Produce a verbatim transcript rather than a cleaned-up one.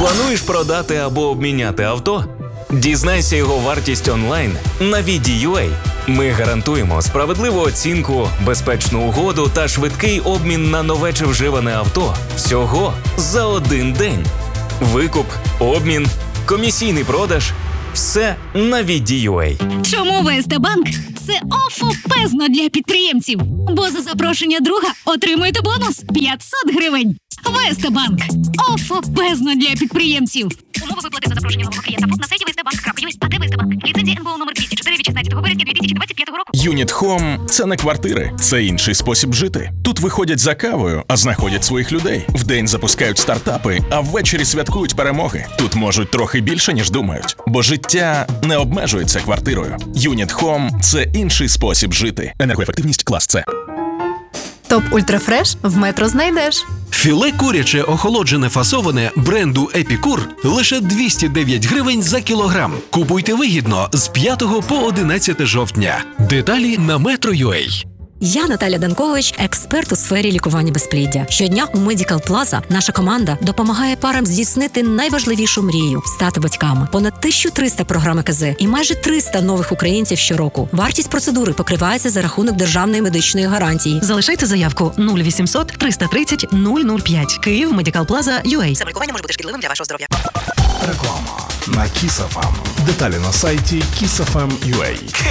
Плануєш продати або обміняти авто? Дізнайся його вартість онлайн на Віді.ю.ей. Ми гарантуємо справедливу оцінку, безпечну угоду та швидкий обмін на нове чи вживане авто. Всього за один день. Викуп, обмін, комісійний продаж – все на Віді.ю.ей. Чому ВСТ Банк – це офопезно для підприємців? Бо за запрошення друга отримуєте бонус п'ятсот гривень. ВСТ Банк – офопезно для підприємців. Умови виплати за запрошення нового клієнта ФОП на сайті ве ес те банк крапка ю а. А де ВСТ Банк? Ліцензія ен бе о номер двісті чотири від шістнадцятого березня дві тисячі двадцять п'ятого року. Юніт Home – це не квартири, це інший спосіб жити. Тут виходять за кавою, а знаходять своїх людей. Вдень запускають стартапи, а ввечері святкують перемоги. Тут можуть трохи більше, ніж думають. Бо життя не обмежується квартирою. Юніт Home – це інший спосіб жити. Енергоефективність клас С. Топ Ультрафреш в Метро знайдеш. Філе куряче охолоджене фасоване бренду Епікур лише двісті дев'ять гривень за кілограм. Купуйте вигідно з п'ятого по одинадцяте жовтня. Деталі на Metro.ua. Я Наталя Данкович, експерт у сфері лікування безпліддя. Щодня у Medical Plaza наша команда допомагає парам здійснити найважливішу мрію – стати батьками. Понад тисяча триста програм е ка зе і майже триста нових українців щороку. Вартість процедури покривається за рахунок державної медичної гарантії. Залишайте заявку нуль вісімсот триста тридцять нуль нуль п'ять. Київ, Medical Plaza, ю ей. Лікування може бути шкідливим для вашого здоров'я. Реклама на Kiss еф ем. Деталі на сайті kiss еф ем крапка ю а.